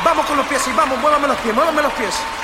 Vamos con los pies, sí, vamos, muévame los pies, muévame los pies.